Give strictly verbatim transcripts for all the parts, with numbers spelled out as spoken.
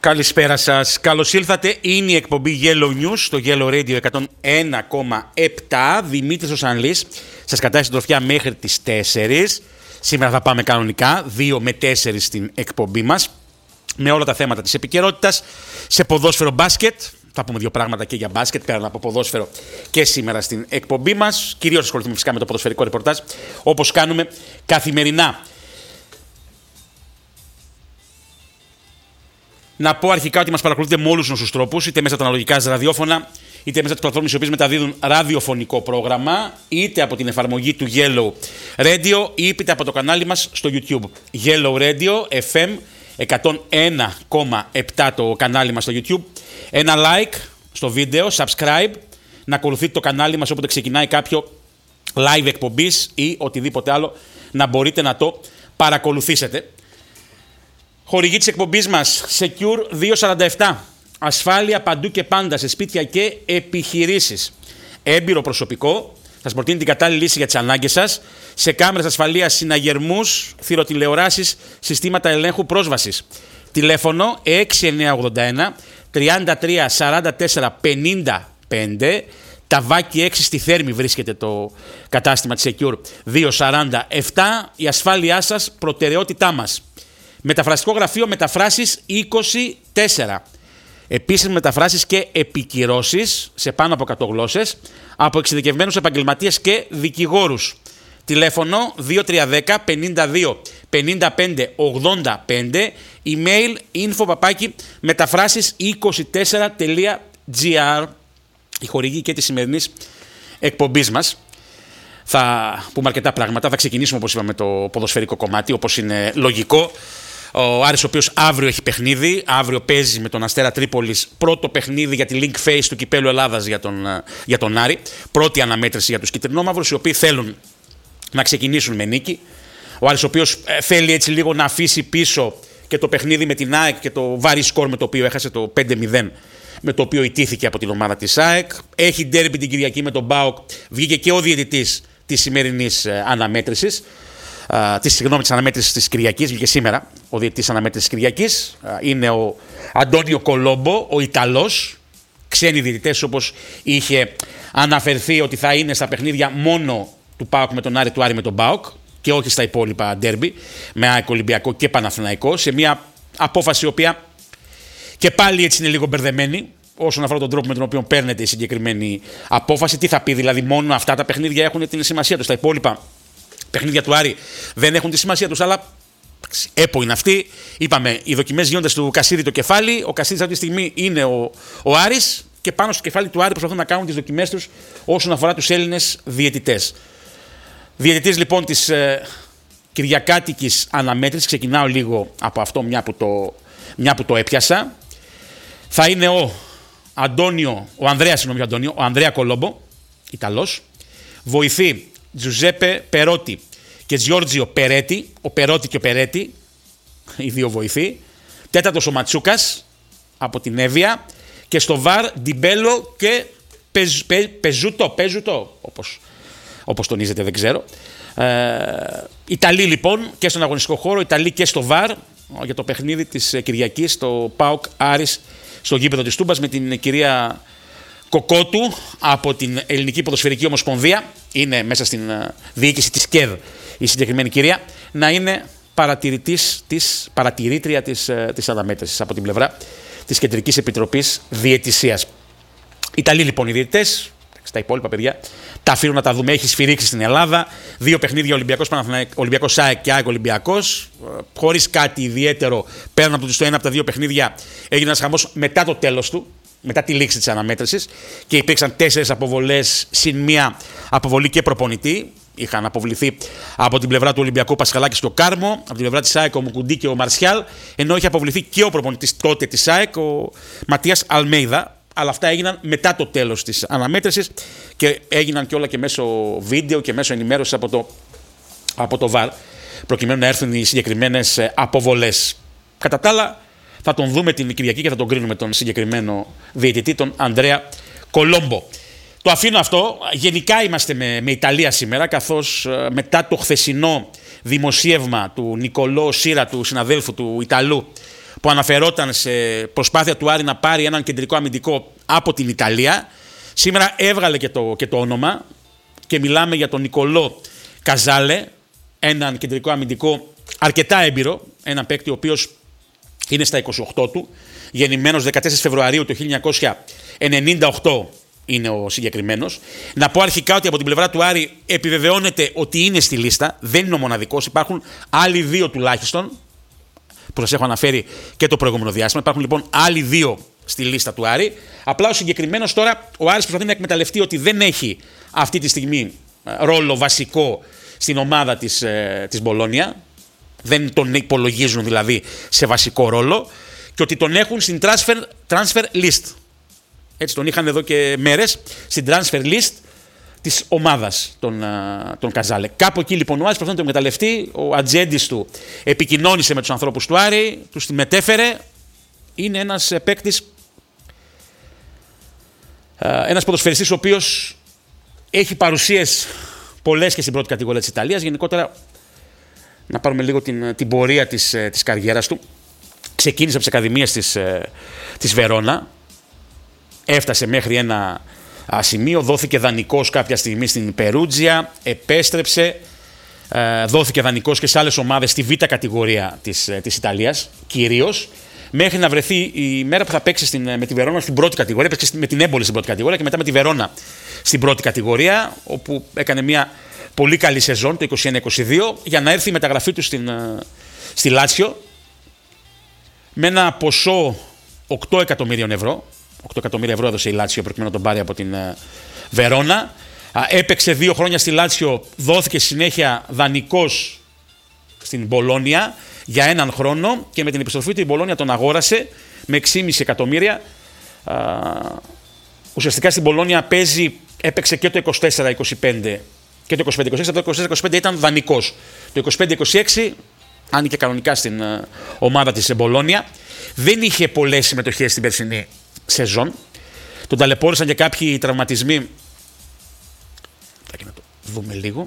Καλησπέρα σας. Καλώς ήλθατε. Είναι η εκπομπή Yellow News στο Yellow Radio εκατόν ένα κόμμα επτά. Δημήτρης ο Σανλής σας κατάει συντροφιά μέχρι τις τέσσερις. Σήμερα θα πάμε κανονικά δύο με τέσσερις στην εκπομπή μας, με όλα τα θέματα της επικαιρότητας. Σε ποδόσφαιρο μπάσκετ, θα πούμε δύο πράγματα και για μπάσκετ πέραν από ποδόσφαιρο και σήμερα στην εκπομπή μας. Κυρίως ασχοληθούμε φυσικά με το ποδοσφαιρικό ρεπορτάζ, όπως κάνουμε καθημερινά. Να πω αρχικά ότι μας παρακολουθείτε με όλους τους τρόπους, είτε μέσα από τα αναλογικά ραδιόφωνα, είτε μέσα από τις πλατφόρμες οι οποίες μεταδίδουν ραδιοφωνικό πρόγραμμα, είτε από την εφαρμογή του Yellow Radio, είτε από το κανάλι μας στο YouTube. Yellow Radio εφ εμ εκατόν ένα κόμμα επτά το κανάλι μας στο YouTube. Ένα like στο βίντεο, subscribe, να ακολουθείτε το κανάλι μας όποτε ξεκινάει κάποιο live εκπομπής ή οτιδήποτε άλλο, να μπορείτε να το παρακολουθήσετε. Χορηγή της εκπομπής μας, Secure διακόσια σαράντα επτά. Ασφάλεια παντού και πάντα σε σπίτια και επιχειρήσεις. Έμπειρο προσωπικό, θα σας προτείνει την κατάλληλη λύση για τις ανάγκες σας. Σε κάμερες ασφαλείας, συναγερμούς, θηροτηλεοράσεις, συστήματα ελέγχου πρόσβασης. Τηλέφωνο έξι εννιά ογδόντα ένα τριάντα τρία σαράντα τέσσερα πενήντα πέντε. Ταβάκι έξι στη Θέρμη βρίσκεται το κατάστημα της Secure διακόσια σαράντα επτά. Η ασφάλειά σας προτεραιότητά μας. Μεταφραστικό γραφείο Μεταφράσεις είκοσι τέσσερα. Επίσης μεταφράσεις και επικυρώσεις σε πάνω από εκατό γλώσσες από εξειδικευμένους επαγγελματίες και δικηγόρους. Τηλέφωνο δύο τρία ένα μηδέν πενήντα δύο πενήντα πέντε ογδόντα πέντε. Email info παπάκι μεταφράσεις είκοσι τέσσερα τελεία τζι άρ. Η χορηγή και της σημερινής εκπομπής μας. Θα πούμε αρκετά πράγματα. Θα ξεκινήσουμε, όπως είπαμε, το ποδοσφαιρικό κομμάτι, όπως είναι λογικό. Ο Άρης, ο οποίος αύριο έχει παιχνίδι, αύριο παίζει με τον Αστέρα Τρίπολης, πρώτο παιχνίδι για τη Link Phase του Κυπέλλου Ελλάδας για τον, για τον Άρη. Πρώτη αναμέτρηση για τους κυτρινόμαυρους, οι οποίοι θέλουν να ξεκινήσουν με νίκη. Ο Άρης, ο οποίος θέλει έτσι λίγο να αφήσει πίσω και το παιχνίδι με την ΑΕΚ και το βαρύ σκορ με το οποίο έχασε το πέντε μηδέν, με το οποίο ιτήθηκε από την ομάδα της ΑΕΚ. Έχει ντέρμπι την Κυριακή με τον ΠΑΟΚ. Βγήκε και ο διαιτητής της σημερινής αναμέτρησης. Uh, της, συγγνώμη, της αναμέτρησης της Κυριακής, βγήκε σήμερα ο διαιτητής αναμέτρησης της Κυριακής. Uh, είναι ο Αντώνιο Κολόμπο, ο Ιταλός. Ξένοι διαιτητές, όπως είχε αναφερθεί ότι θα είναι στα παιχνίδια μόνο του ΠΑΟΚ με τον Άρη, του Άρη με τον ΠΑΟΚ και όχι στα υπόλοιπα ντέρμπι με ΑΕΚ, Ολυμπιακό και Παναθηναϊκό, σε μια απόφαση η οποία και πάλι έτσι είναι λίγο μπερδεμένη όσον αφορά τον τρόπο με τον οποίο παίρνεται η συγκεκριμένη απόφαση. Τι θα πει, δηλαδή μόνο αυτά τα παιχνίδια έχουν την σημασία τους, τα υπόλοιπα παιχνίδια του Άρη δεν έχουν τη σημασία τους, αλλά έπο είναι αυτή. Είπαμε, οι δοκιμές γίνονται στο Κασίδη το κεφάλι. Ο Κασίδης αυτή τη στιγμή είναι ο, ο Άρης και πάνω στο κεφάλι του Άρη προσπαθούν να κάνουν τις δοκιμές τους όσον αφορά τους Έλληνες διαιτητές. Διαιτητής λοιπόν της ε, Κυριακάτικης αναμέτρησης, ξεκινάω λίγο από αυτό μια που το, μια που το έπιασα. Θα είναι ο Αντώνιο, ο Ανδρέας, συγγνώμη, Αντώνιο, ο Ανδρέα Κολόμπο, Ιταλός. Βοηθή Τζουζέπε Περότη και Τζιόρτζιο Περέτη, ο Περότη και ο Περέτη, οι δύο βοηθοί. Τέταρτος ο Ματσούκας από την Εύβοια και στο βαρ Ντιμπέλο και Πεζ, Πε, Πεζούτο, Πεζούτο, όπως, όπως τονίζετε, δεν ξέρω. Ε, Ιταλοί λοιπόν και στον αγωνιστικό χώρο, Ιταλοί και στο βαρ για το παιχνίδι της Κυριακής, το ΠΑΟΚ Άρης στο γήπεδο της Τούμπας με την κυρία Κοκότου από την Ελληνική Ποδοσφαιρική Ομοσπονδία. Είναι μέσα στην διοίκηση της ΚΕΔ η συγκεκριμένη κυρία, να είναι παρατηρητής της, παρατηρήτρια της, της αναμέτρησης από την πλευρά της Κεντρικής Επιτροπής Διαιτησίας. Ιταλοί λοιπόν οι διαιτητές, τα υπόλοιπα παιδιά τα αφήνω να τα δούμε. Έχει σφυρίξει στην Ελλάδα. Δύο παιχνίδια, Ολυμπιακός Ολυμπιακός ΑΕΚ και ΑΕΚ Ολυμπιακός. Χωρίς κάτι ιδιαίτερο πέραν από το στο ένα από τα δύο παιχνίδια έγινε ένας χαμός μετά το τέλος του. Μετά τη λήξη της αναμέτρησης και υπήρξαν τέσσερις αποβολές συν μία αποβολή και προπονητή. Είχαν αποβληθεί από την πλευρά του Ολυμπιακού Πασχαλάκης και ο Κάρμο, από την πλευρά της ΑΕΚ ο Μουκουντή και ο Μαρσιάλ, ενώ είχε αποβληθεί και ο προπονητής τότε της ΑΕΚ, ο Ματίας Αλμέιδα. Αλλά αυτά έγιναν μετά το τέλος της αναμέτρησης και έγιναν και όλα και μέσω βίντεο και μέσω ενημέρωσης από το, από το βαρ, προκειμένου να έρθουν οι συγκεκριμένες αποβολές. Κατά τα άλλα, θα τον δούμε την Κυριακή και θα τον κρίνουμε τον συγκεκριμένο διαιτητή, τον Ανδρέα Κολόμπο. Το αφήνω αυτό. Γενικά είμαστε με, με Ιταλία σήμερα, καθώς μετά το χθεσινό δημοσίευμα του Νικολό Σύρα, του συναδέλφου του Ιταλού, που αναφερόταν σε προσπάθεια του Άρη να πάρει έναν κεντρικό αμυντικό από την Ιταλία. Σήμερα έβγαλε και το, και το όνομα και μιλάμε για τον Νικολό Καζάλε, έναν κεντρικό αμυντικό αρκετά έμπειρο, έναν παίκτη ο οποίος είναι στα είκοσι οκτώ του, γεννημένος δεκατέσσερις Φεβρουαρίου του χίλια εννιακόσια ενενήντα οκτώ είναι ο συγκεκριμένος. Να πω αρχικά ότι από την πλευρά του Άρη επιβεβαιώνεται ότι είναι στη λίστα, δεν είναι ο μοναδικός, υπάρχουν άλλοι δύο τουλάχιστον, που σας έχω αναφέρει και το προηγούμενο διάστημα. Υπάρχουν λοιπόν άλλοι δύο στη λίστα του Άρη. Απλά ο συγκεκριμένος τώρα, ο Άρης προσπαθεί να εκμεταλλευτεί ότι δεν έχει αυτή τη στιγμή ρόλο βασικό στην ομάδα της, ε, της Μπολόνια. Δεν τον υπολογίζουν δηλαδή σε βασικό ρόλο και ότι τον έχουν στην transfer, transfer list. Έτσι τον είχαν εδώ και μέρες, στην transfer list της ομάδας των, των Καζάλε. Κάπου εκεί λοιπόν ο Άρης προσπαθεί να το εκμεταλλευτεί. Ο ατζέντης του επικοινώνησε με τους ανθρώπους του Άρη, τους τη μετέφερε. Είναι ένας παίκτης, ένας ποδοσφαιριστής ο οποίος έχει παρουσίες πολλές και στην πρώτη κατηγορία της Ιταλίας. Γενικότερα, να πάρουμε λίγο την, την πορεία της, της καριέρας του. Ξεκίνησε από τις ακαδημίες της, της Βερόνα. Έφτασε μέχρι ένα σημείο, δόθηκε δανεικός κάποια στιγμή στην Περούτζια, επέστρεψε, δόθηκε δανεικός και σε άλλες ομάδες στη β' κατηγορία της, της Ιταλίας, κυρίως, μέχρι να βρεθεί η μέρα που θα παίξει στην, με τη Βερόνα στην πρώτη κατηγορία, έπαιξε με την Έμπολη στην πρώτη κατηγορία και μετά με τη Βερόνα στην πρώτη κατηγορία, όπου έκανε μια πολύ καλή σεζόν, το είκοσι ένα είκοσι δύο, για να έρθει η μεταγραφή του στην, στη Λάτσιο, με ένα ποσό οκτώ εκατομμύριων ευρώ. οκτώ εκατομμύρια ευρώ έδωσε η Λάτσιο προκειμένου να τον πάρει από την Βερόνα. Έπαιξε δύο χρόνια στη Λάτσιο, δόθηκε συνέχεια δανεικός στην Μπολόνια για έναν χρόνο και με την επιστροφή του η Μπολόνια τον αγόρασε με έξι κόμμα πέντε εκατομμύρια. Ουσιαστικά στην Μπολόνια παίζει, έπαιξε και το είκοσι τέσσερα είκοσι πέντε και το είκοσι πέντε είκοσι έξι, το είκοσι τέσσερα είκοσι πέντε ήταν δανεικός. Το είκοσι πέντε είκοσι έξι άνοιγε κανονικά στην ομάδα της Μπολόνια. Δεν είχε πολλές συμμετοχές στην περσινή σεζόν. Τον ταλαιπώρησαν και κάποιοι τραυματισμοί. Να το δούμε λίγο.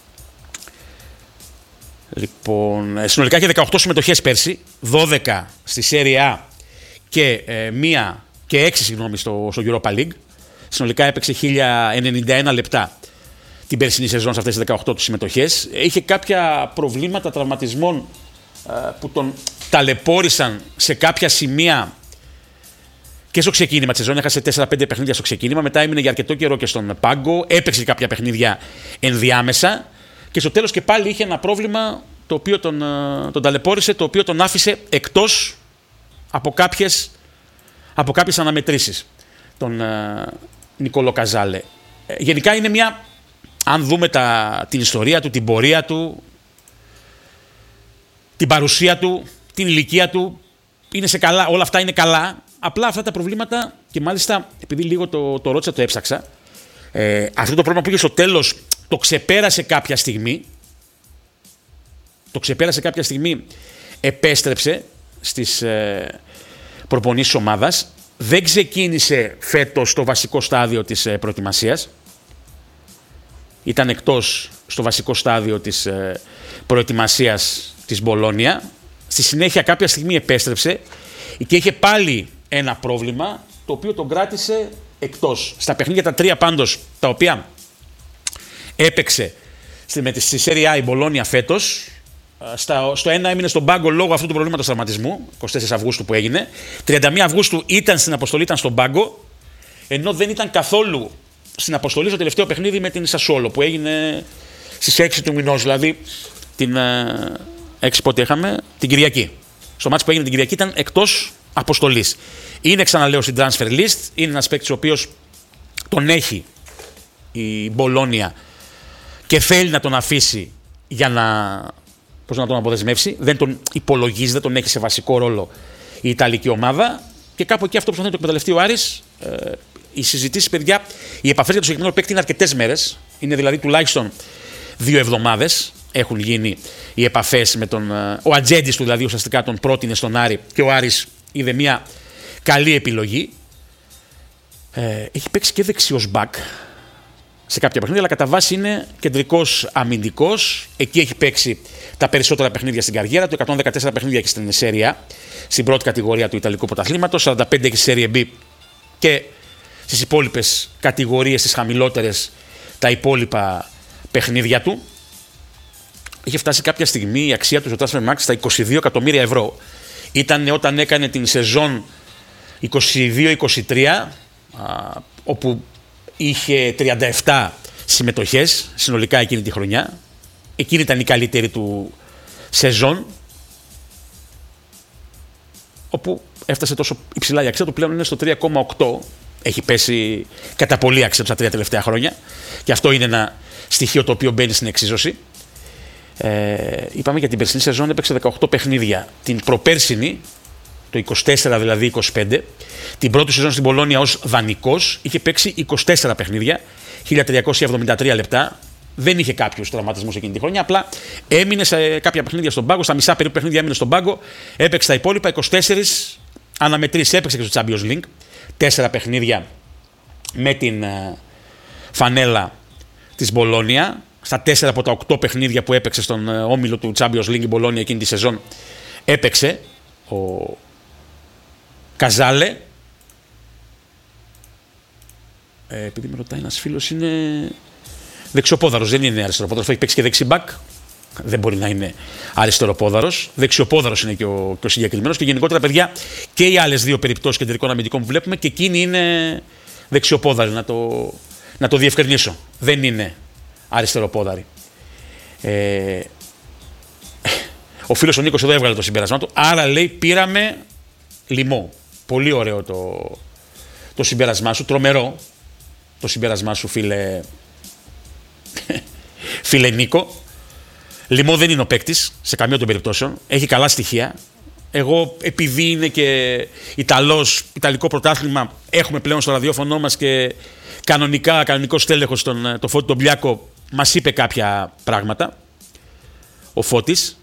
Λοιπόν, συνολικά είχε δεκαοκτώ συμμετοχές πέρσι, δώδεκα στη Serie A και, ε, μία, και έξι συγγνώμη, στο, στο Europa League. Συνολικά έπαιξε χίλια ενενήντα ένα λεπτά την περσινή σεζόν σε αυτές τις δεκαοκτώ του συμμετοχές. Είχε κάποια προβλήματα τραυματισμών ε, που τον ταλαιπώρησαν σε κάποια σημεία και στο ξεκίνημα τη σεζόν. Έχασε τέσσερα πέντε παιχνίδια στο ξεκίνημα. Μετά έμεινε για αρκετό καιρό και στον πάγκο. Έπαιξε κάποια παιχνίδια ενδιάμεσα. Και στο τέλος και πάλι είχε ένα πρόβλημα το οποίο τον, τον ταλαιπώρησε, το οποίο τον άφησε εκτός από κάποιες, από κάποιες αναμετρήσεις. Τον uh, Νικολό Καζάλε. Γενικά είναι μια, αν δούμε τα, την ιστορία του, την πορεία του, την παρουσία του, την ηλικία του, είναι σε καλά, όλα αυτά είναι καλά. Απλά αυτά τα προβλήματα, και μάλιστα επειδή λίγο το, το ρώτησα, το έψαξα, ε, αυτό το πρόβλημα που είχε στο τέλος το ξεπέρασε κάποια στιγμή, το ξεπέρασε κάποια στιγμή, επέστρεψε στις ε, προπονήσεις ομάδας, δεν ξεκίνησε φέτος στο βασικό στάδιο της ε, προετοιμασίας, ήταν εκτός στο βασικό στάδιο της ε, προετοιμασίας της Μπολόνια, στη συνέχεια κάποια στιγμή επέστρεψε και είχε πάλι ένα πρόβλημα το οποίο τον κράτησε εκτός. Στα παιχνίδια τα τρία πάντως τα οποία έπαιξε στη Serie A η Μπολόνια φέτος, στα, στο ένα έμεινε στον πάγκο λόγω αυτού του προβλήματος τραυματισμού, εικοστή τρίτη Αυγούστου που έγινε, τριάντα μία Αυγούστου ήταν στην αποστολή, ήταν στον πάγκο, ενώ δεν ήταν καθόλου στην αποστολή στο τελευταίο παιχνίδι με την Σασόλο που έγινε στις έξι του μηνός, δηλαδή την έξι πότε είχαμε, την Κυριακή. Στο μάτς που έγινε την Κυριακή ήταν εκτός αποστολής. Είναι, ξαναλέω, στην transfer list, είναι ένας παίκτης ο οποίος τον έχει η Μπολόνια και θέλει να τον αφήσει για να, πώς να τον αποδεσμεύσει. Δεν τον υπολογίζει, δεν τον έχει σε βασικό ρόλο η Ιταλική ομάδα και κάπου εκεί αυτό που προσπαθεί να το εκμεταλλευτεί ο Άρης. Ε, οι συζητήσεις, παιδιά, οι επαφές για το συγκεκριμένο παίκτη είναι αρκετές μέρες. Είναι δηλαδή τουλάχιστον δύο εβδομάδες. Έχουν γίνει οι επαφές με τον. Ο ατζέντης του δηλαδή ουσιαστικά τον πρότεινε στον Άρη και ο Άρης είδε μια καλή επιλογή. Ε, έχει παίξει και δεξιός μπακ σε κάποια παιχνίδια, αλλά κατά βάση είναι κεντρικός αμυντικός. Εκεί έχει παίξει τα περισσότερα παιχνίδια στην καριέρα του. εκατόν δεκατέσσερα παιχνίδια έχει στην Serie A, στην πρώτη κατηγορία του Ιταλικού πρωταθλήματος. σαράντα πέντε έχει στη Serie B και στις υπόλοιπες κατηγορίες, στις χαμηλότερες, τα υπόλοιπα παιχνίδια του. Είχε φτάσει κάποια στιγμή η αξία του στο Transfer Max στα είκοσι δύο εκατομμύρια ευρώ. Ήταν όταν έκανε την σεζόν είκοσι δύο είκοσι τρία, όπου είχε τριάντα επτά συμμετοχές συνολικά εκείνη τη χρονιά. Εκείνη ήταν η καλύτερη του σεζόν, όπου έφτασε τόσο υψηλά η αξία του, πλέον είναι στο τρία κόμμα οκτώ. Έχει πέσει κατά πολύ αξία του στα τρία τελευταία χρόνια και αυτό είναι ένα στοιχείο το οποίο μπαίνει στην εξίσωση. Ε, είπαμε για την περσινή σεζόν έπαιξε δεκαοκτώ παιχνίδια. Την προπέρσινη, το είκοσι τέσσερα δηλαδή είκοσι πέντε, την πρώτη σεζόν στην Πολόνια ως δανεικός, είχε παίξει είκοσι τέσσερα παιχνίδια, χίλια τριακόσια εβδομήντα τρία λεπτά. Δεν είχε κάποιους τραυματισμούς εκείνη τη χρονιά, απλά έμεινε σε κάποια παιχνίδια στον πάγκο, στα μισά περίπου παιχνίδια έμεινε στον πάγκο, έπαιξε τα υπόλοιπα είκοσι τέσσερα αναμετρήσεις, έπαιξε και στο Champions League, τέσσερα παιχνίδια με την φανέλα της Μπολόνια. Στα τέσσερα από τα οκτώ παιχνίδια που έπαιξε στον όμιλο του Champions League η Μπολόνια εκείνη τη σεζόν, έπαιξε ο Καζάλε. Ε, επειδή με ρωτάει ένας φίλος, είναι δεξιοπόδαρος, δεν είναι αριστεροπόδαρος. Έχει παίξει και δεξιμπακ, δεν μπορεί να είναι αριστεροπόδαρος. Δεξιοπόδαρος είναι και ο, και ο συγκεκριμένος. Και γενικότερα, παιδιά, και οι άλλες δύο περιπτώσεις κεντρικών αμυντικών που βλέπουμε, και εκείνοι είναι δεξιοπόδαροι. Να το, να το διευκρινίσω. Δεν είναι αριστεροπόδαροι. Ε, ο φίλος ο Νίκος εδώ έβγαλε το συμπέρασμά του. Άρα λέει πήραμε λιμό. Πολύ ωραίο το, το συμπέρασμά σου. Τρομερό το συμπέρασμά σου, φίλε, φίλε Νίκο. Λιμό δεν είναι ο παίκτης σε καμία των περιπτώσεων. Έχει καλά στοιχεία. Εγώ, επειδή είναι και Ιταλός, Ιταλικό πρωτάθλημα, έχουμε πλέον στο ραδιόφωνο μας και κανονικά, κανονικό στέλεχος τον, το Φώτη τον Μπλιάκο, μας είπε κάποια πράγματα. Ο Φώτης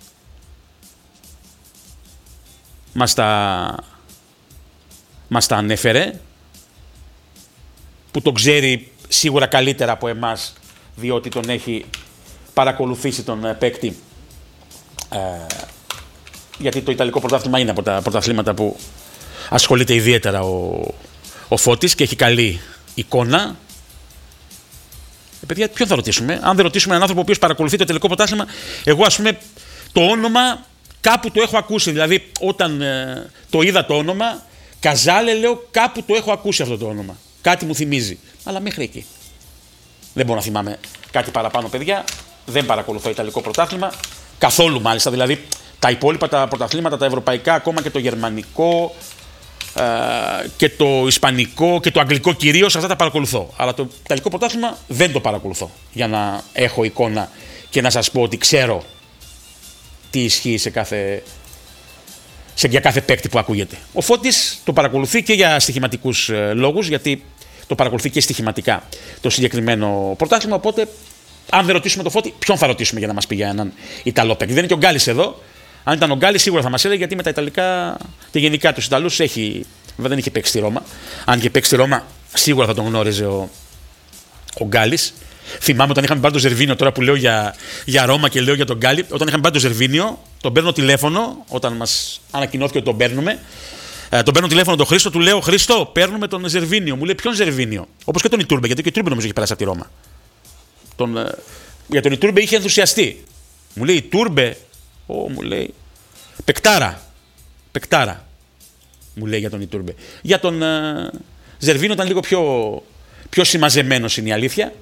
μας τα, μας τα ανέφερε, που τον ξέρει σίγουρα καλύτερα από εμάς, διότι τον έχει παρακολουθήσει τον παίκτη, ε, γιατί το Ιταλικό πρωτάθλημα είναι από τα πρωταθλήματα που ασχολείται ιδιαίτερα ο, ο Φώτης και έχει καλή εικόνα. Ε, παιδιά, ποιον θα ρωτήσουμε? Αν δεν ρωτήσουμε έναν άνθρωπο ο οποίος παρακολουθεί το Ιταλικό πρωτάθλημα, εγώ ας πούμε το όνομα κάπου το έχω ακούσει. Δηλαδή, όταν ε, το είδα το όνομα, Καζάλε, λέω κάπου το έχω ακούσει αυτό το όνομα. Κάτι μου θυμίζει. Αλλά μέχρι εκεί. Δεν μπορώ να θυμάμαι κάτι παραπάνω, παιδιά. Δεν παρακολουθώ Ιταλικό πρωτάθλημα. Καθόλου μάλιστα. Δηλαδή, τα υπόλοιπα τα πρωταθλήματα, τα ευρωπαϊκά, ακόμα και το γερμανικό ε, και το ισπανικό και το αγγλικό κυρίως, αυτά τα παρακολουθώ. Αλλά το Ιταλικό πρωτάθλημα δεν το παρακολουθώ. Για να έχω εικόνα και να σας πω ότι ξέρω τι ισχύει σε κάθε, σε, για κάθε παίκτη που ακούγεται. Ο Φώτης το παρακολουθεί και για στοιχηματικούς ε, λόγους, γιατί το παρακολουθεί και στοιχηματικά το συγκεκριμένο πρωτάθλημα. Οπότε, αν δεν ρωτήσουμε το Φώτη, ποιον θα ρωτήσουμε για να μας πει για έναν Ιταλό παίκτη? Δεν είναι και ο Γκάλης εδώ. Αν ήταν ο Γκάλης, σίγουρα θα μας έλεγε, γιατί με τα Ιταλικά και γενικά τους Ιταλούς έχει. Βέβαια δεν είχε παίξει στη Ρώμα. Αν είχε παίξει στη Ρώμα, σίγουρα θα τον γνώριζε ο, ο Γκάλης. Θυμάμαι όταν είχαμε πάρει το Ζερβίνιο, τώρα που λέω για, για Ρώμα και λέω για τον Γκάλη, όταν είχαμε πάρει το Ζερβίνιο, τον παίρνω τηλέφωνο, όταν μας ανακοινώθηκε ότι τον παίρνουμε. Ε, τον παίρνω τηλέφωνο τον Χρήστο, του λέω: Χρήστο, παίρνουμε τον Ζερβίνιο. Μου λέει: Ποιον Ζερβίνιο? Όπως και τον Ιτούρμπε, γιατί και ο Ιτούρμπε νομίζω έχει περάσει από τη Ρώμα. Τον, ε, για τον Ιτούρμπε είχε ενθουσιαστεί. Μου λέει: Ιτούρμπε, Ω, μου λέει. Πεκτάρα. Πεκτάρα. Μου λέει για τον Ιτούρμπε. Για τον ε, Ζερβίνιο ήταν λίγο πιο, πιο συμμαζεμένος, είναι η αλήθεια.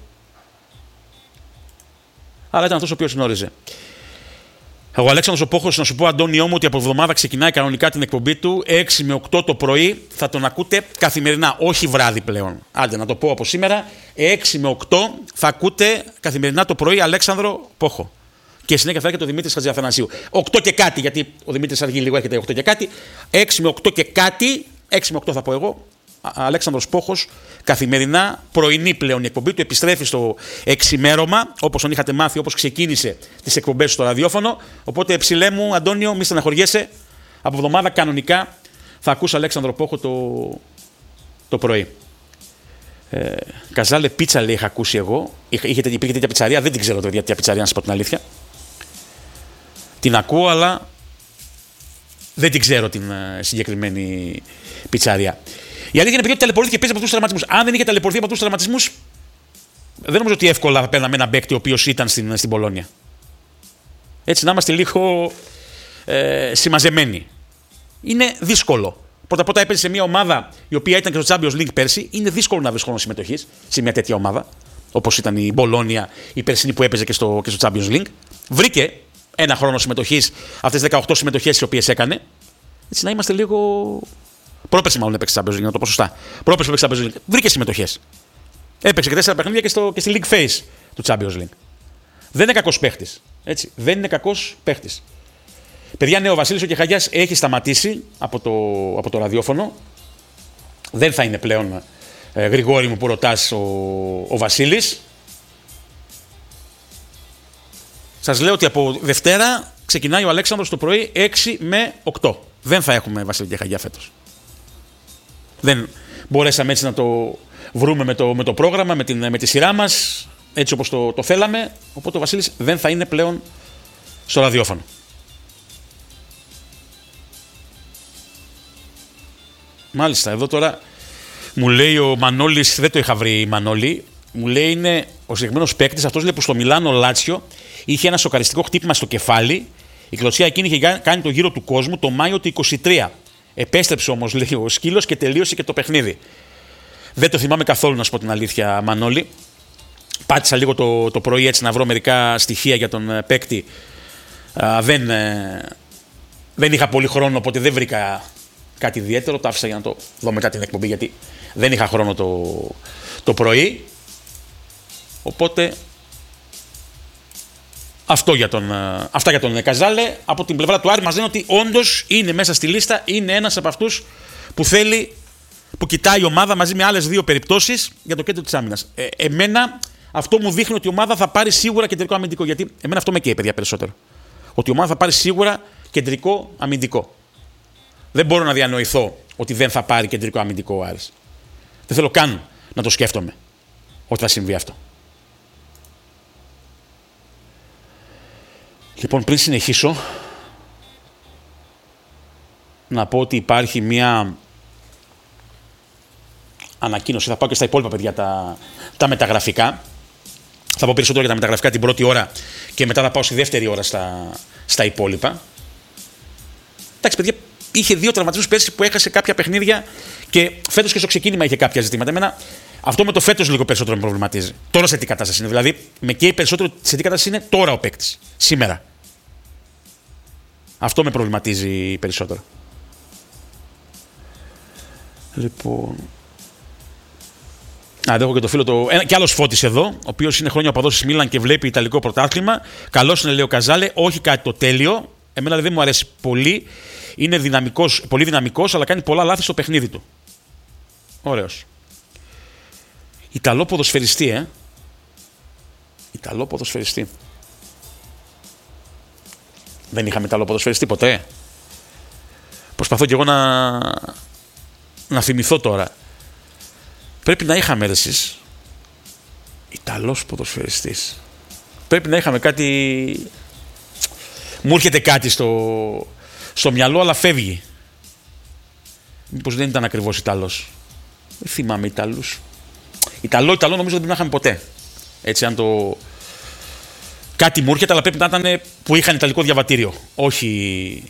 Αλλά ήταν αυτός ο οποίος γνώριζε. Ο Αλέξανδρος ο Πόχος, να σου πω, Αντώνιό μου, ότι από εβδομάδα ξεκινάει κανονικά την εκπομπή του. έξι με οκτώ το πρωί θα τον ακούτε καθημερινά, όχι βράδυ πλέον. Άντε να το πω από σήμερα. έξι με οκτώ θα ακούτε καθημερινά το πρωί Αλέξανδρο Πόχο. Και συνέχεια θα έχετε το Δημήτρη Χατζιαθανασίου. οκτώ και κάτι, γιατί ο Δημήτρης αργεί λίγο, έχετε οκτώ και κάτι. έξι με οκτώ και κάτι, έξι με οκτώ θα πω εγώ. Αλέξανδρος Πόχος, καθημερινά, πρωινή πλέον η εκπομπή του, επιστρέφει στο εξημέρωμα, όπως τον είχατε μάθει, όπως ξεκίνησε τις εκπομπές στο ραδιόφωνο. Οπότε, ψηλέ μου, Αντώνιο, μη στεναχωριέσαι. Από εβδομάδα κανονικά θα ακούς Αλέξανδρο Πόχο το, το πρωί. Ε, Καζάλε πίτσα, λέει, είχα ακούσει εγώ. Είχε, υπήρχε τέτοια πιτσαρία, δεν την ξέρω τώρα τέτοια πιτσαρία, να σας πω την αλήθεια. Την ακούω, αλλά δεν την ξέρω την uh, συγκεκριμένη πιτσαρία. Η αλήθεια είναι, παιδιά, ότι ταλαιπωρήθηκε πίσω από αυτούς τους τραυματισμούς. Αν δεν είχε ταλαιπωρηθεί από αυτούς τους τραυματισμούς, δεν νομίζω ότι εύκολα θα παίρναμε έναν παίκτη ο οποίος ήταν στην, στην Πολόνια. Έτσι, να είμαστε λίγο ε, συμμαζεμένοι. Είναι δύσκολο. Πρώτα απ' όλα έπαιζε σε μια ομάδα η οποία ήταν και στο Champions League πέρσι. Είναι δύσκολο να βρει χρόνο συμμετοχής σε μια τέτοια ομάδα, όπως ήταν η Μπολόνια, η περσινή που έπαιζε και στο, και στο Champions League. Βρήκε ένα χρόνο συμμετοχής, αυτές τις δεκαοκτώ συμμετοχές τις οποίες έκανε. Έτσι, να είμαστε λίγο. Πρόπερση, μάλλον έπαιξε Champions League, να το πω σωστά. Πρόπερση που έπαιξε Champions League. Βρήκε συμμετοχές. Έπαιξε και τέσσερα παιχνίδια και, στο, και στη League Phase του Champions League. Δεν είναι κακός παίχτης. Έτσι. Δεν είναι κακός παίχτης. Παιδιά, ναι, ο Βασίλης ο Κεχαγιάς έχει σταματήσει από το, από το ραδιόφωνο. Δεν θα είναι πλέον ε, Γρηγόρη μου που ρωτάς ο, ο Βασίλης. Σας λέω ότι από Δευτέρα ξεκινάει ο Αλέξανδρος το πρωί έξι με οκτώ. Δεν θα έχουμε Βασίλη Κεχαγιά φέτος. Δεν μπορέσαμε έτσι να το βρούμε με το, με το πρόγραμμα, με, την, με τη σειρά μας, έτσι όπως το, το θέλαμε. Οπότε ο Βασίλης δεν θα είναι πλέον στο ραδιόφωνο. Μάλιστα, εδώ τώρα μου λέει ο Μανώλης, δεν το είχα βρει η Μανώλη, μου λέει είναι ο συγκεκριμένος παίκτης, αυτός λέει που στο Μιλάνο Λάτσιο είχε ένα σοκαριστικό χτύπημα στο κεφάλι, η κλωτσιά εκείνη είχε κάνει το γύρο του κόσμου το Μάιο του είκοσι τρία. Επέστρεψε όμως, λέει, ο σκύλος και τελείωσε και το παιχνίδι. Δεν το θυμάμαι καθόλου, να σου πω την αλήθεια, Μανώλη. Πάτησα λίγο το, το πρωί έτσι να βρω μερικά στοιχεία για τον παίκτη. Α, δεν, ε, δεν είχα πολύ χρόνο, οπότε δεν βρήκα κάτι ιδιαίτερο. Το άφησα για να το δω μετά την εκπομπή, γιατί δεν είχα χρόνο το, το πρωί. Οπότε αυτό για τον, αυτά για τον Καζάλε. Από την πλευρά του Άρη μας λένε ότι όντως είναι μέσα στη λίστα, είναι ένας από αυτούς που θέλει, που κοιτάει η ομάδα μαζί με άλλες δύο περιπτώσεις για το κέντρο της άμυνας. Ε, εμένα αυτό μου δείχνει ότι η ομάδα θα πάρει σίγουρα κεντρικό αμυντικό, γιατί εμένα αυτό με καίει, παιδιά, περισσότερο. Ότι η ομάδα θα πάρει σίγουρα κεντρικό αμυντικό. Δεν μπορώ να διανοηθώ ότι δεν θα πάρει κεντρικό αμυντικό ο Άρης. Δεν θέλω καν να το σκέφτομαι ότι θα συμβεί αυτό. Λοιπόν, πριν συνεχίσω, να πω ότι υπάρχει μια ανακοίνωση. Θα πάω και στα υπόλοιπα, παιδιά, τα, τα μεταγραφικά. Θα πω περισσότερο για τα μεταγραφικά την πρώτη ώρα και μετά θα πάω στη δεύτερη ώρα στα, στα υπόλοιπα. Εντάξει, παιδιά, είχε δύο τραυματισμούς πέρσι που έχασε κάποια παιχνίδια και φέτος και στο ξεκίνημα είχε κάποια ζητήματα. Εμένα αυτό με το φέτος λίγο περισσότερο με προβληματίζει. Τώρα σε τι κατάσταση είναι. Δηλαδή, με καίει περισσότερο σε τι κατάσταση είναι τώρα ο παίκτης. Σήμερα. Αυτό με προβληματίζει περισσότερο. Λοιπόν. Α, εδώ έχω και το φίλο το. Ένα, και άλλος Φώτης εδώ, ο οποίος είναι χρόνια οπαδός της Μίλαν και βλέπει Ιταλικό πρωτάθλημα. Καλώς είναι, λέει ο Καζάλε, όχι κάτι το τέλειο. Εμένα δεν μου αρέσει πολύ. Είναι δυναμικός, πολύ δυναμικός, αλλά κάνει πολλά λάθη στο παιχνίδι του. Ωραίος. Ιταλό ποδοσφαιριστή, ε. Ιταλό ποδοσφαιριστή. Δεν είχαμε Ιταλό ποδοσφαιριστή ποτέ. Προσπαθώ κι εγώ να, να θυμηθώ τώρα. Πρέπει να είχαμε εσείς. Ιταλός ποδοσφαιριστής. Πρέπει να είχαμε κάτι. Μου έρχεται κάτι στο, στο μυαλό, αλλά φεύγει. Μήπως δεν ήταν ακριβώς Ιταλός. Δεν θυμάμαι Ιταλούς. Ιταλό, Ιταλό νομίζω δεν πρέπει να είχαμε ποτέ. Έτσι, αν το. Κάτι μου έρχεται, αλλά πρέπει να ήταν που είχαν Ιταλικό διαβατήριο. Όχι.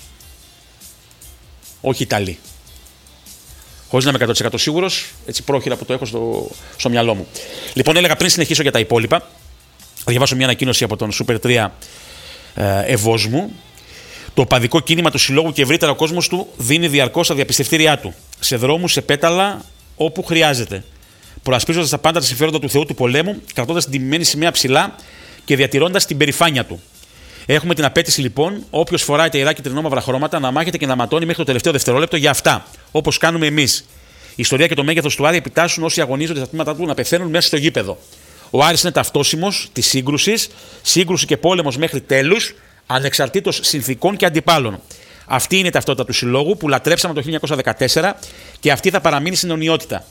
Όχι Ιταλοί. Χωρίς να είμαι εκατό τοις εκατό σίγουρος, έτσι πρόχειρα που το έχω στο, στο μυαλό μου. Λοιπόν, έλεγα πριν συνεχίσω για τα υπόλοιπα. Θα διαβάσω μια ανακοίνωση από τον Super τρία ε, Ευόσμου. Το οπαδικό κίνημα του συλλόγου και ευρύτερα ο κόσμος του δίνει διαρκώς τα διαπιστευτήριά του. Σε δρόμους, σε πέταλα, όπου χρειάζεται. Προασπίζοντας τα πάντα τα συμφέροντα του Θεού του πολέμου, κρατώντας την τιμημένη σημαία ψηλά και διατηρώντας την περηφάνεια του. Έχουμε την απέτηση λοιπόν, όποιος φοράει τα ιερά τρινόμαυρα χρώματα, να μάχεται και να ματώνει μέχρι το τελευταίο δευτερόλεπτο για αυτά, όπως κάνουμε εμείς. Η ιστορία και το μέγεθος του Άρη επιτάσσουν όσοι αγωνίζονται στα τμήματά του να πεθαίνουν μέσα στο γήπεδο. Ο Άρης είναι ταυτόσιμος της σύγκρουσης, σύγκρουση και πόλεμος μέχρι τέλους, ανεξαρτήτως συνθηκών και αντιπάλων. Αυτή είναι η ταυτότητα του συλλόγου που λατρέψαμε το χίλια εννιακόσια δεκατέσσερα και αυτή θα παραμείνει στην αιωνιότητα.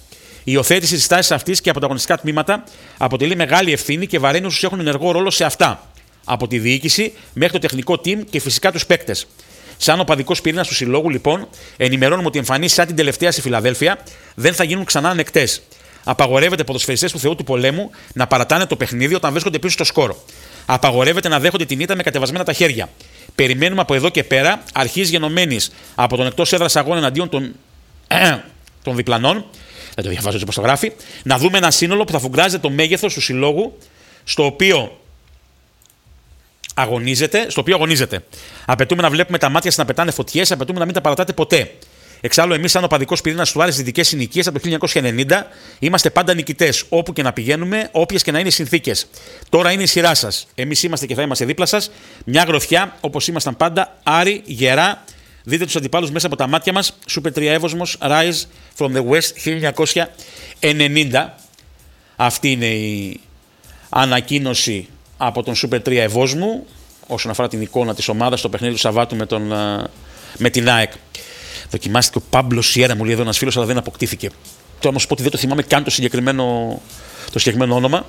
υιοθέτηση τη τάση αυτή και από τα αγωνιστικά τμήματα αποτελεί μεγάλη ευθύνη και βαραίνει όσους έχουν ενεργό ρόλο σε αυτά. Από τη διοίκηση μέχρι το τεχνικό team και φυσικά τους παίκτες. Σαν οπαδικός πυρήνας του συλλόγου, λοιπόν, ενημερώνουμε ότι εμφανίσεις σαν την τελευταία στη Φιλαδέλφια δεν θα γίνουν ξανά ανεκτές. Απαγορεύεται ποδοσφαιριστές του Θεού του Πολέμου να παρατάνε το παιχνίδι όταν βρίσκονται πίσω στο σκόρο. Απαγορεύεται να δέχονται την ήττα με κατεβασμένα τα χέρια. Περιμένουμε από εδώ και πέρα αρχής γενομένης από τον εκτός έδρας αγώνα εναντίον των, των διπλανών. Δεν το διαβάζω έτσι όπως το γράφει. Να δούμε ένα σύνολο που θα φουγκράζεται το μέγεθος του συλλόγου στο οποίο αγωνίζεται. Στο οποίο αγωνίζεται. Απαιτούμε να βλέπουμε τα μάτια σας να πετάνε φωτιές, απαιτούμε να μην τα παρατάτε ποτέ. Εξάλλου, εμείς, σαν οπαδικός πυρήνας του Άρη στις δυτικές συνοικίες από το χίλια εννιακόσια ενενήντα, είμαστε πάντα νικητές. Όπου και να πηγαίνουμε, όποιες και να είναι οι συνθήκες. Τώρα είναι η σειρά σας. Εμείς είμαστε και θα είμαστε δίπλα σας. Μια γροθιά, όπως ήμασταν πάντα, Άρη, γερά. Δείτε τους αντιπάλους μέσα από τα μάτια μας. Super τρία Εύωσμος, Rise from the West χίλια εννιακόσια ενενήντα. Αυτή είναι η ανακοίνωση από τον Super τρία Ευόσμου όσον αφορά την εικόνα της ομάδας στο παιχνίδι του Σαββάτου με, τον, με την ΑΕΚ. Δοκιμάστηκε ο Πάμπλο Σιέρα, μου λέει εδώ ένας φίλος, αλλά δεν αποκτήθηκε. Τώρα όμως πω ότι δεν το θυμάμαι καν το συγκεκριμένο, το συγκεκριμένο όνομα.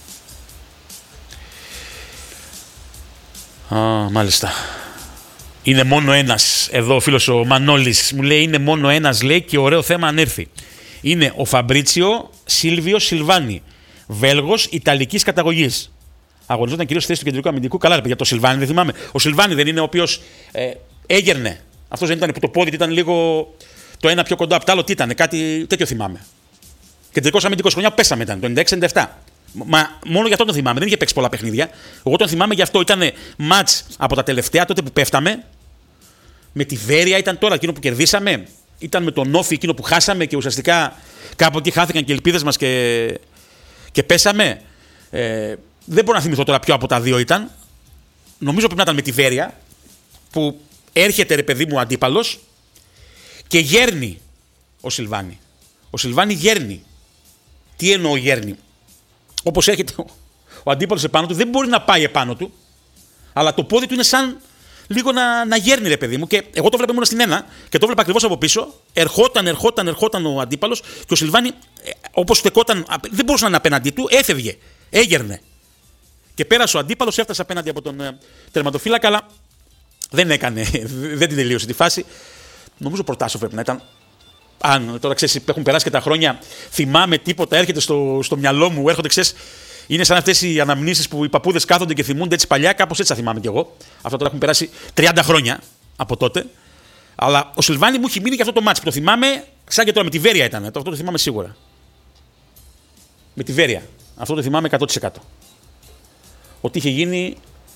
Α, μάλιστα. Είναι μόνο ένας, εδώ ο φίλος ο Μανώλης μου λέει, είναι μόνο ένας, λέει, και ωραίο θέμα αν έρθει. Είναι ο Φαμπρίτσιο Σίλβιο Σιλβάνι, Βέλγος Ιταλικής καταγωγής. Αγωνιζόταν κυρίως στη θέση του κεντρικού αμυντικού. Καλά, ρε παιδιά, το Σιλβάνι δεν θυμάμαι. Ο Σιλβάνι δεν είναι ο οποίος ε, έγερνε. Αυτό δεν ήταν που το πόδι ήταν λίγο το ένα πιο κοντά από το άλλο. Τι ήταν, κάτι τέτοιο θυμάμαι. Κεντρικός αμυντικός, χρονιά που πέσαμε ήταν, το ενενήντα έξι ενενήντα επτά. Μα μόνο γι' αυτό τον θυμάμαι. Δεν είχε παίξει πολλά παιχνίδια. Εγώ τον θυμάμαι γι' αυτό. Ήταν μάτς από τα τελευταία τότε που πέφταμε. Με τη Βέρεια ήταν τώρα εκείνο που κερδίσαμε. Ήταν με τον Όφη εκείνο που χάσαμε και ουσιαστικά κάπου εκεί χάθηκαν και οι ελπίδες μας και, και πέσαμε. Ε, δεν μπορώ να θυμηθώ τώρα ποιο από τα δύο ήταν. Νομίζω πρέπει να ήταν με τη Βέρεια που έρχεται, ρε παιδί μου, ο αντίπαλος και γέρνει ο Σιλβάνι. Ο Σιλβάνι γέρνει. Τι εννοώ γέρνει? Όπως έρχεται ο, ο αντίπαλος επάνω του, δεν μπορεί να πάει επάνω του, αλλά το πόδι του είναι σαν λίγο να, να γέρνει, ρε παιδί μου. Και εγώ το βλέπω μόνο στην ένα και το βλέπω ακριβώς από πίσω. Ερχόταν, ερχόταν, ερχόταν ο αντίπαλος και ο Σιλβάνι, όπως στεκόταν, δεν μπορούσε να είναι απέναντί του, έφευγε, έγερνε. Και πέρασε ο αντίπαλος, έφτασε απέναντι από τον ε, τερματοφύλακα, αλλά δεν έκανε, δεν την τελείωσε τη φάση. Νομίζω Προτάσο πρέπει να ήταν. Αν τώρα ξέρεις, έχουν περάσει και τα χρόνια, θυμάμαι τίποτα, έρχεται στο, στο μυαλό μου, έρχονται, ξέρεις, είναι σαν αυτές οι αναμνήσεις που οι παππούδες κάθονται και θυμούνται έτσι παλιά, κάπως έτσι θα θυμάμαι κι εγώ. Αυτό τώρα έχουν περάσει τριάντα χρόνια από τότε. Αλλά ο Σιλβάνι μου έχει μείνει και αυτό το μάτς που το θυμάμαι, σαν και τώρα με τη Βέρεια ήταν. Αυτό το θυμάμαι σίγουρα. Με τη Βέρεια. Αυτό το θυμάμαι εκατό τοις εκατό. Ότι είχε γίνει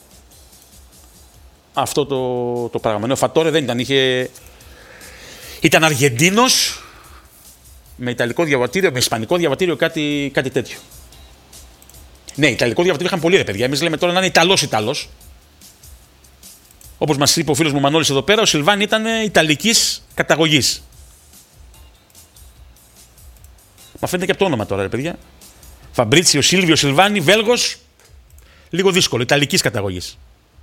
αυτό το, το πράγμα. Ο Φατόρε δεν ήταν. Είχε... Ήταν Αργεντίνος με ιταλικό διαβατήριο, με ισπανικό διαβατήριο, κάτι, κάτι τέτοιο. Ναι, ιταλικό διαβατήριο είχαν πολλοί, ρε παιδιά. Εμείς λέμε τώρα να είναι Ιταλός Ιταλός. Όπως μας είπε ο φίλος μου Μανώλης εδώ πέρα, ο Σιλβάνι ήταν Ιταλικής καταγωγής. Μα φαίνεται και από το όνομα τώρα, ρε παιδιά. Φαμπρίτσιο Σίλβιο Σιλβάνι, Βέλγος. Λίγο δύσκολο, Ιταλικής καταγωγής.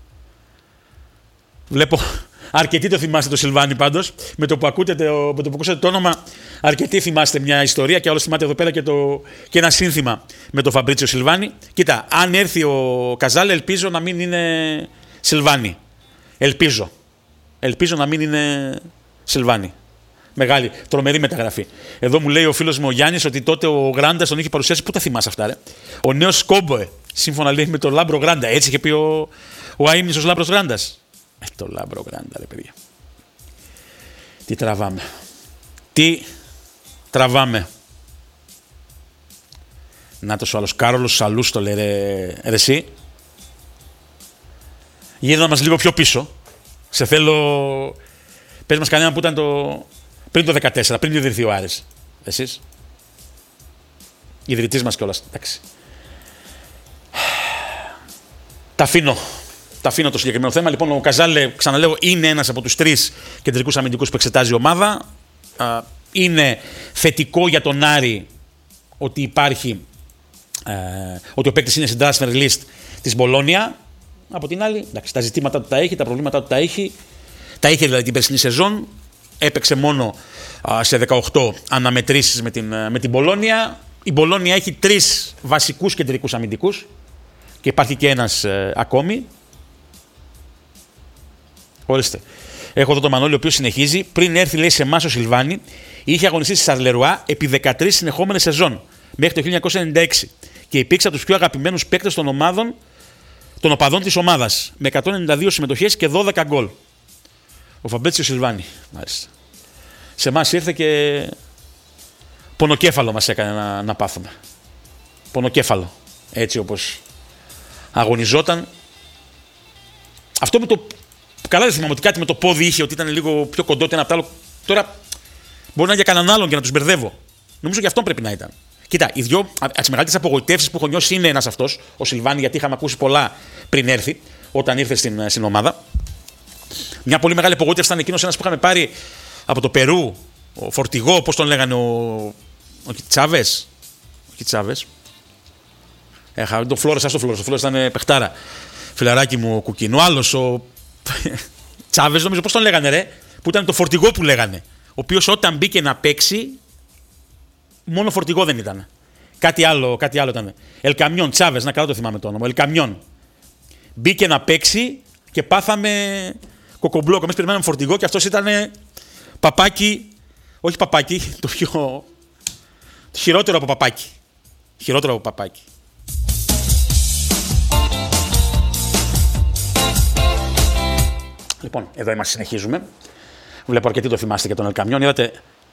Βλέπω. Αρκετοί το θυμάστε το Σιλβάνι πάντως. Με το που ακούτε το, με το που ακούσατε το όνομα, αρκετοί θυμάστε μια ιστορία και όλος θυμάται εδώ πέρα και, το, και ένα σύνθημα με το Φαμπρίτσιο Σιλβάνι. Κοίτα, αν έρθει ο Καζάλε, ελπίζω να μην είναι Σιλβάνι. Ελπίζω. Ελπίζω να μην είναι Σιλβάνι. Μεγάλη, τρομερή μεταγραφή. Εδώ μου λέει ο φίλος μου ο Γιάννης ότι τότε ο Γράντας τον είχε παρουσιάσει. Πού τα θυμάσαι αυτά, ρε? Ο νέος Σκόμποε. Σύμφωνα λέει με τον Λάμπρο Γράντα. Έτσι είχε πει ο, ο αείμνηστος Λάμπρος Γράντας. Ε, το Λάμπρο Γράντα, ρε παιδιά. Τι τραβάμε. Τι τραβάμε. Νάτος ο άλλος Κάρολος Σαλούς το λέει, ρε, ρε εσύ. Γύρνα μας λίγο πιο πίσω. Σε θέλω... Πες μας κανένα που ήταν το... πριν το δεκατέσσερα, πριν ιδρυθεί ο Άρης. Εσείς. Ιδρυτής μας κιόλας. Εντάξει. Τα αφήνω. Τα αφήνω το συγκεκριμένο θέμα. Λοιπόν, ο Καζάλε, ξαναλέω, είναι ένας από τους τρεις κεντρικούς αμυντικούς που εξετάζει η ομάδα. Είναι θετικό για τον Άρη ότι υπάρχει, ε, ότι ο παίκτης είναι στην transfer list της Μπολόνια. Από την άλλη, εντάξει, τα ζητήματα του τα έχει, τα προβλήματα του τα έχει. Τα είχε δηλαδή την περσινή σεζόν. έπαιξε μόνο α, σε δεκαοκτώ αναμετρήσεις με την, με την Μπολόνια. Η Μπολόνια έχει τρεις βασικούς κεντρικούς αμυντικούς και υπάρχει και ένας ε, ακόμη. Ορίστε. Έχω εδώ τον Μανώλη, ο οποίος συνεχίζει. Πριν έρθει, λέει, σε εμάς ο Σιλβάνι, είχε αγωνιστεί στη Σαρλερουά επί δεκατρείς συνεχόμενες σεζόν μέχρι το χίλια εννιακόσια ενενήντα έξι και υπήρξε από τους πιο αγαπημένους παίκτες των ομάδων, των οπαδών της ομάδας, με εκατόν ενενήντα δύο συμμετοχές και δώδεκα γκολ. Ο Φαμπρέτσιο Σιλβάνι, μάλιστα. Σε εμάς ήρθε και πονοκέφαλο μας έκανε να, να πάθουμε. Πονοκέφαλο. Έτσι όπως αγωνιζόταν. Αυτό με το. Καλά, δεν θυμάμαι ότι κάτι με το πόδι είχε, ότι ήταν λίγο πιο κοντό το ένα από το άλλο. Τώρα μπορεί να είναι για κανέναν άλλον και να τους μπερδεύω. Νομίζω και αυτό πρέπει να ήταν. Κοίτα, οι δυο από τις μεγαλύτερες απογοητεύσεις που έχω νιώσει είναι ένας αυτός, ο Σιλβάνι, γιατί είχαμε ακούσει πολλά πριν έρθει, όταν ήρθε στην, στην ομάδα. Μια πολύ μεγάλη απογοήτευση ήταν εκείνος ένας που είχαμε πάρει από το Περού, ο Φορτιγό, πώς τον λέγανε, ο, ο Τσάβες. Ο Τσάβες. Έχα, το Φλόρες, άστο Φλόρες. Ο Φλόρες ήταν παιχτάρα. Φιλαράκι μου, ο Κουκκίνο. Ο άλλος, ο Τσάβες, νομίζω, πώς τον λέγανε, ρε, που ήταν το Φορτιγό που λέγανε. Ο οποίος όταν μπήκε να παίξει, μόνο Φορτιγό δεν ήταν. Κάτι άλλο, κάτι άλλο ήταν. Ελκαμιόν, Τσάβες, να καλά το θυμάμαι το όνομα. Ελκαμιόν. Μπήκε να παίξει και πάθαμε κοκομπλόκο. Εμείς περιμέναμε Φορτιγό και αυτός ήταν παπάκι. Όχι παπάκι, το πιο. Το χειρότερο από παπάκι. Χειρότερο από παπάκι. Λοιπόν, εδώ είμαστε, συνεχίζουμε. Βλέπω αρκετοί το θυμάστε και τον Ελκαμιόν. Είδατε.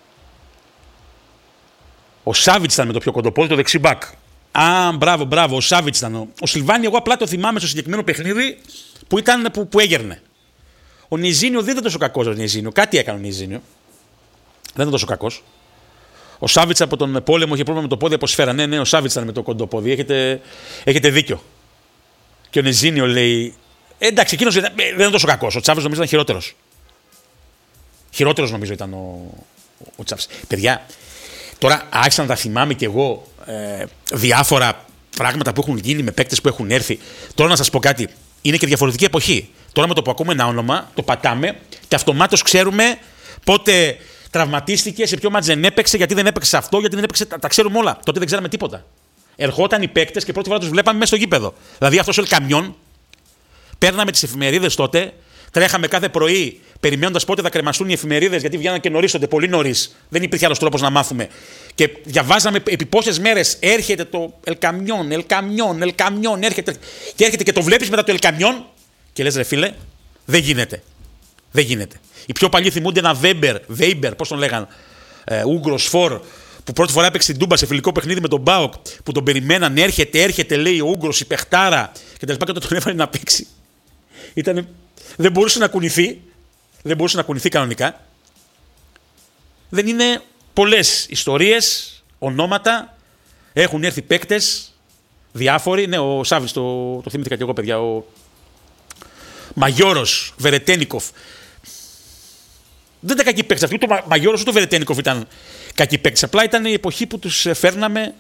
Ο Σάβιτς ήταν με το πιο κοντοπόδι, το δεξιμπάκ. Α, μπράβο, μπράβο, ο Σάβιτς ήταν. Ο, ο Σιλβάνι, εγώ απλά το θυμάμαι στο συγκεκριμένο παιχνίδι που, ήταν, που, που έγερνε. Ο Νιζίνιο δεν ήταν τόσο κακός. Ο Νιζίνιο. Κάτι έκανε ο Νιζίνιο. Δεν ήταν τόσο κακός. Ο Σάβιτς από τον πόλεμο είχε πρόβλημα με το πόδι από σφαίρα. Ναι, ναι, ο Σάβιτς ήταν με το κοντοπόδι. Έχετε, έχετε δίκιο. Και ο Νιζίνιο λέει. Ε, εντάξει, εκείνος δεν ήταν τόσο κακός. Ο Τσάβες νομίζω ήταν χειρότερος. Χειρότερος νομίζω ήταν ο, ο Τσάβες. Παιδιά, τώρα άρχισα να τα θυμάμαι κι εγώ ε, διάφορα πράγματα που έχουν γίνει με παίκτες που έχουν έρθει. Τώρα να σας πω κάτι. Είναι και διαφορετική εποχή. Τώρα με το που ακούμε ένα όνομα, το πατάμε και αυτομάτως ξέρουμε πότε τραυματίστηκε, σε ποιο μάτς δεν έπαιξε, γιατί δεν έπαιξε αυτό, γιατί δεν έπαιξε. Τα, τα ξέρουμε όλα. Τότε δεν ξέραμε τίποτα. Ερχόταν οι παίκτες και πρώτη φορά τους βλέπαμε μέσα στο γήπεδο. Δηλαδή αυτός ο Ελκαμιόν, παίρναμε τις εφημερίδες τότε, τρέχαμε κάθε πρωί περιμένοντας πότε θα κρεμαστούν οι εφημερίδες, γιατί βγαίναν και νωρίς τότε, πολύ νωρίς. Δεν υπήρχε άλλος τρόπος να μάθουμε. Και διαβάζαμε επί πόσες μέρες έρχεται το Ελκαμιόν, Ελκαμιόν, Ελκαμιόν, έρχεται. Και έρχεται και το βλέπεις μετά το Ελκαμιόν και λες, ρε φίλε, δεν γίνεται. Δεν γίνεται. Οι πιο παλιοί θυμούνται ένα Βέμπερ, Βέιμπερ, πώς τον λέγαν, ε, Ούγκρος Φορ, που πρώτη φορά έπαιξε την Τούμπα σε φιλικό παιχνίδι με τον Μπάοκ, που τον περιμέναν, έρχεται, έρχεται, λέει ο Ούγκρος, η παιχτάρα, και τελικά και τον έβαλε να παίξει. Ήτανε... Δεν μπορούσε να κουνηθεί. Δεν μπορούσε να κουνηθεί κανονικά. Δεν είναι πολλές ιστορίες, ονόματα. Έχουν έρθει παίκτες διάφοροι. Ναι, ο Σάβης, το, το θυμήθηκα και εγώ, παιδιά. Ο Μαγιώρος, Βερετένικοφ. Δεν ήταν κακοί παίκτες αυτοί. Ούτε ο Μαγιώρος ούτε ο Βερετένικοφ ήταν κακοί παίκτες. Απλά ήταν η εποχή που τους φέρναμε.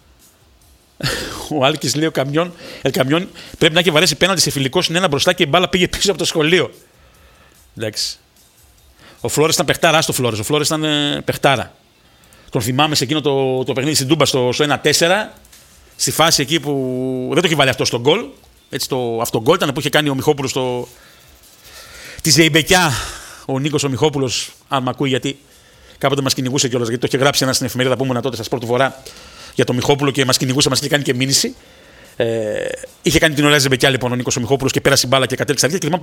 Ο Άλκης λέει: Ο Καμιόν, Ελκαμιόν πρέπει να έχει βαρέσει πέναντι σε φιλικό συνένα μπροστά και η μπάλα πήγε πίσω από το σχολείο. Εντάξει. Ο Φλόρες ήταν παιχτάρα, άστο Φλόρες. Ο Φλόρες ήταν ε, παιχτάρα. Τον θυμάμαι σε εκείνο το, το παιχνίδι στην Τούμπα στο, στο ένα τέσσερα, στη φάση εκεί που δεν το είχε βάλει αυτό στο γκολ. Έτσι, το, αυτό γκολ ήταν που είχε κάνει ο Μιχόπουλος στο, τη Ζεϊμπεκιά. Ο Νίκος ο Μιχόπουλος, αν μ' ακούει, γιατί κάποτε μας κυνηγούσε κιόλας. Γιατί το είχε γράψει ένα στην εφημερίδα που ήμουν τότε στα Σπορ του Βορρά για τον Μιχόπουλο και μας κυνηγούσε, μας είχε κάνει και μήνυση. Ε, είχε κάνει την ωραία Ζεμπεκιά λοιπόν ο Νίκος ο Μιχόπουλος και πέρασε η μπάλα και κατέληξε αργία.